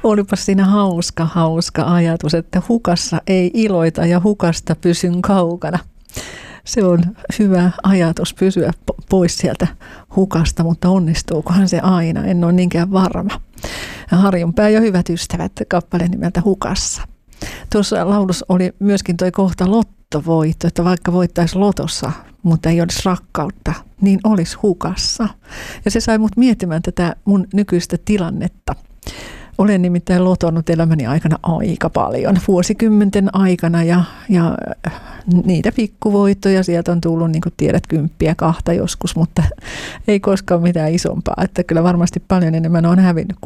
Olipas siinä hauska ajatus, että hukassa ei iloita ja hukasta pysyn kaukana. Se on hyvä ajatus pysyä pois sieltä hukasta, mutta onnistuukohan se aina? En ole niinkään varma. Harjunpää ja hyvät ystävät, kappale nimeltä Hukassa. Tuossa laulussa oli myöskin toi kohta lottovoitto, että vaikka voittaisi lotossa, mutta ei olisi rakkautta, niin olisi hukassa. Ja se sai mut miettimään tätä mun nykyistä tilannetta. Olen nimittäin lotonnut elämäni aikana aika paljon, vuosikymmenten aikana ja niitä pikkuvoittoja sieltä on tullut, niin kuin tiedät, 10 2 joskus, mutta ei koskaan mitään isompaa, että kyllä varmasti paljon enemmän on hävinnyt